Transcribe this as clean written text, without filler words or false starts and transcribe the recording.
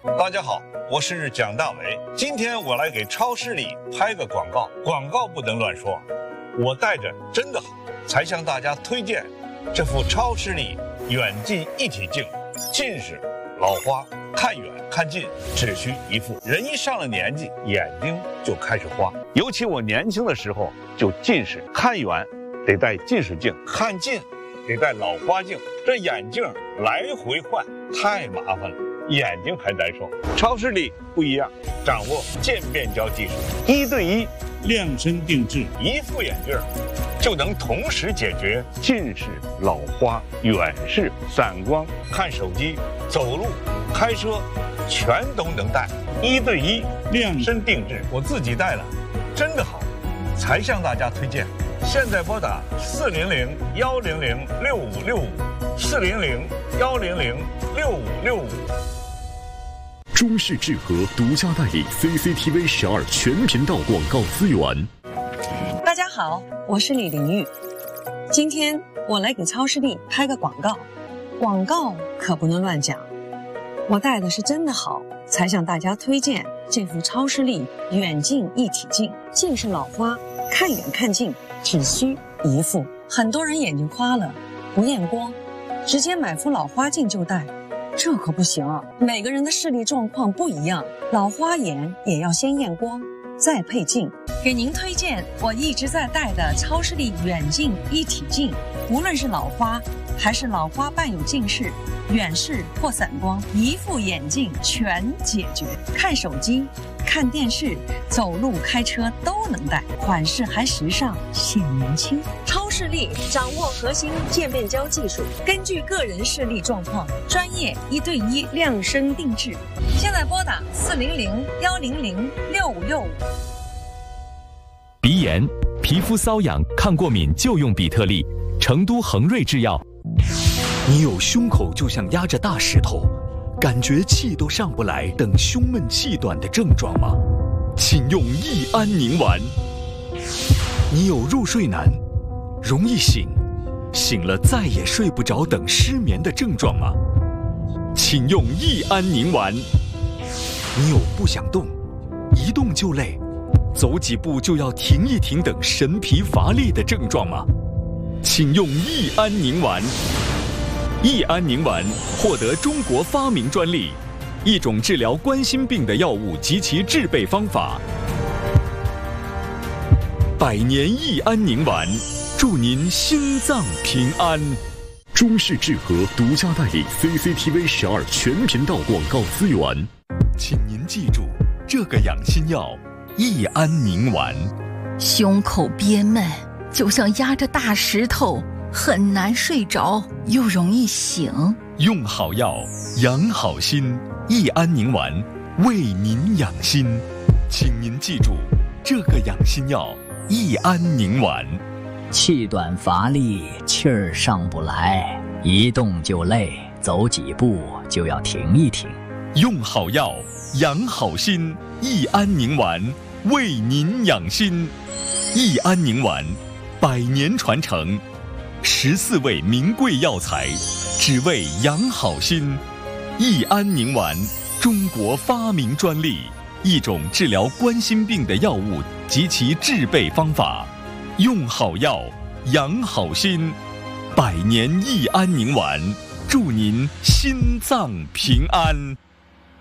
大家好，我是蒋大为。今天我来给超市里拍个广告，广告不能乱说。我带着真的好，才向大家推荐这副超视力远近一体镜。近视、老花，看远看近只需一副。人一上了年纪，眼睛就开始花。尤其我年轻的时候就近视，看远得戴近视镜，看近得戴老花镜，这眼镜来回换太麻烦了，眼睛还难受。超视力不一样，掌握渐变焦技术，1对1 量身定制， 一副眼镜就能同时解决近视、老花、远视、散光、看手机、走路、开车，全都能戴。1对1量身定制，我自己戴了，真的好，才向大家推荐。现在拨打400-100-6565，400-100-6565。 中视智和独家代理 CCTV 12全频道广告资源。 大家好，我是李玲玉。今天我来给超视力拍个广告，广告可不能乱讲。我带的是真的好，才向大家推荐这副超视力远近一体镜。近视老花，看远看近只需一副。很多人眼睛花了，不验光，直接买副老花镜就戴。这可不行啊！每个人的视力状况不一样，老花眼也要先验光，再配镜。给您推荐我一直在戴的超视力远近一体镜，无论是老花还是老花伴有近视、远视或散光，一副眼镜全解决。看手机、看电视、走路、开车都能戴，款式还时尚，显年轻。超视力掌握核心渐变焦技术，根据个人视力状况，专业1对1量身定制。现在拨打400-100-6565。 鼻炎、皮肤瘙痒、抗过敏就用比特利，成都恒瑞制药。 你有胸口就像压着大石头，感觉气都上不来等胸闷气短的症状吗？请用益安宁丸。你有入睡难、容易醒了再也睡不着等失眠的症状吗？请用益安宁丸。你有不想动、一动就累、走几步就要停一停等神疲乏力的症状吗？请用益安宁丸。益安宁丸获得中国发明专利，一种治疗冠心病的药物及其制备方法。100年益安宁丸，祝您心脏平安。中视智和独家代理 CCTV 12全频道广告资源。请您记住这个养心药益安宁丸。 胸口憋闷，就像压着大石头，很难睡着，又容易醒。 用好药，养好心，益安宁丸为您养心。请您记住这个养心药益安宁丸。 气短乏力，气儿上不来，一动就累，走几步就要停一停。 用好药，养好心，益安宁丸为您养心。益安宁丸100年传承，14味名贵药材，只为养好心。益安宁丸，中国发明专利，一种治疗冠心病的药物及其制备方法。用好药，养好心，100年益安宁丸，祝您心脏平安。